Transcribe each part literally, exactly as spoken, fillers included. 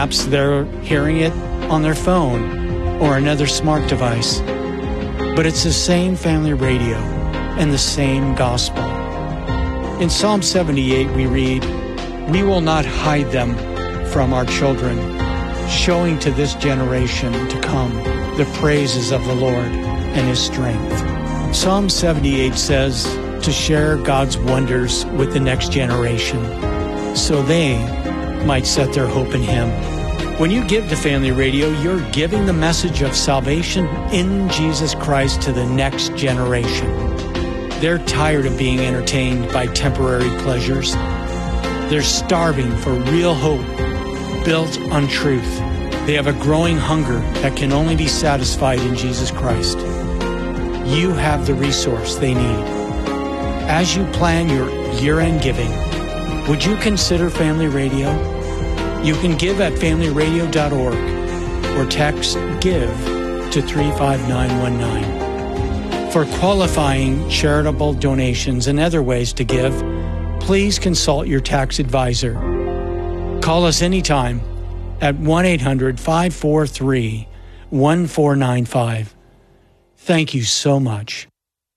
Perhaps they're hearing it on their phone or another smart device. But it's the same family radio and the same gospel. In Psalm seventy-eight, we read, "We will not hide them from our children, showing to this generation to come the praises of the Lord and His strength." Psalm seventy-eight says to share God's wonders with the next generation so they might set their hope in Him. When you give to Family Radio, you're giving the message of salvation in Jesus Christ to the next generation. They're tired of being entertained by temporary pleasures. They're starving for real hope built on truth. They have a growing hunger that can only be satisfied in Jesus Christ. You have the resource they need. As you plan your year-end giving, would you consider Family Radio? You can give at family radio dot org or text GIVE to three five nine one nine. For qualifying charitable donations and other ways to give, please consult your tax advisor. Call us anytime at one eight hundred five four three one four nine five. Thank you so much.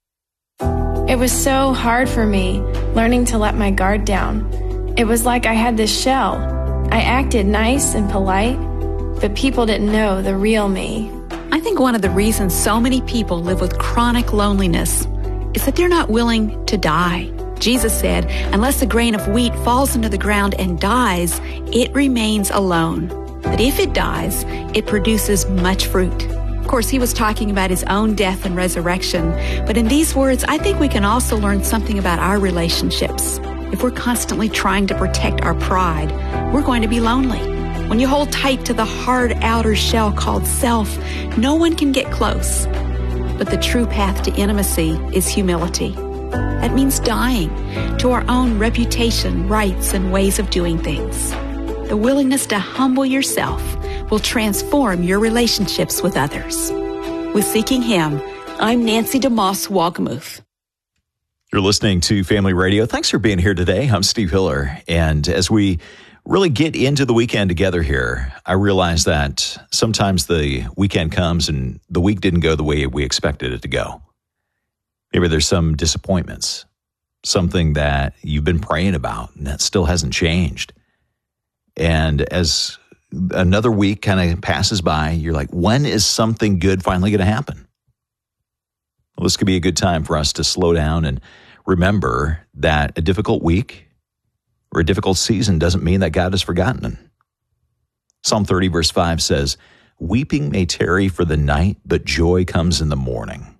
It was so hard for me learning to let my guard down. It was like I had this shell. I acted nice and polite, but people didn't know the real me. I think one of the reasons so many people live with chronic loneliness is that they're not willing to die. Jesus said, unless a grain of wheat falls into the ground and dies, it remains alone. But if it dies, it produces much fruit. Of course, he was talking about his own death and resurrection. But in these words, I think we can also learn something about our relationships. If we're constantly trying to protect our pride, we're going to be lonely. When you hold tight to the hard outer shell called self, no one can get close. But the true path to intimacy is humility. That means dying to our own reputation, rights, and ways of doing things. The willingness to humble yourself will transform your relationships with others. With Seeking Him, I'm Nancy DeMoss Wogmuth. You're listening to Family Radio. Thanks for being here today. I'm Steve Hiller. And as we really get into the weekend together here, I realize that sometimes the weekend comes and the week didn't go the way we expected it to go. Maybe there's some disappointments, something that you've been praying about and that still hasn't changed. And as another week kind of passes by, you're like, when is something good finally going to happen? Well, this could be a good time for us to slow down and remember that a difficult week or a difficult season doesn't mean that God has forgotten. Psalm thirty, verse five says, "Weeping may tarry for the night, but joy comes in the morning."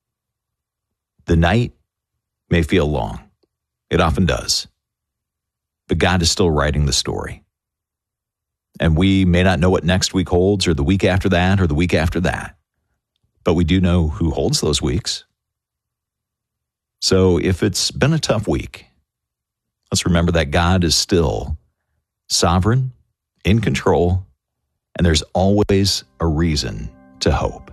The night may feel long. It often does. But God is still writing the story. And we may not know what next week holds or the week after that or the week after that. But we do know who holds those weeks. So if it's been a tough week, let's remember that God is still sovereign, in control, and there's always a reason to hope.